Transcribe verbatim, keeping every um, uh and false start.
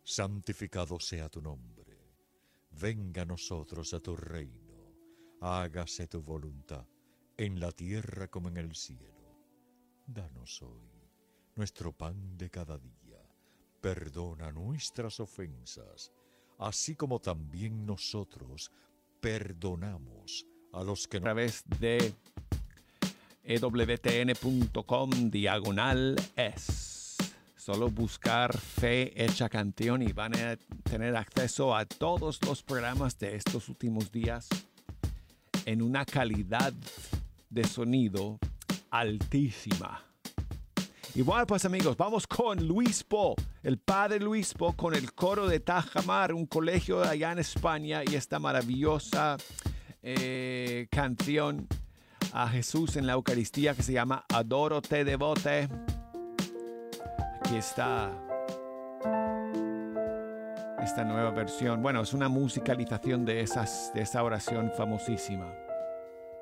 santificado sea tu nombre. Venga a nosotros a tu reino, hágase tu voluntad, en la tierra como en el cielo. Danos hoy nuestro pan de cada día, perdona nuestras ofensas, así como también nosotros perdonamos a los que... A través de ewtn.com diagonal es. Solo buscar Fe Hecha Canción y van a tener acceso a todos los programas de estos últimos días en una calidad de sonido altísima. Y bueno, pues amigos, vamos con Luis Po, el padre Luis Po, con el coro de Tajamar, un colegio allá en España, y esta maravillosa eh, canción a Jesús en la Eucaristía que se llama Adoro te devote. Aquí está esta nueva versión. Bueno, es una musicalización de, esas, de esa oración famosísima.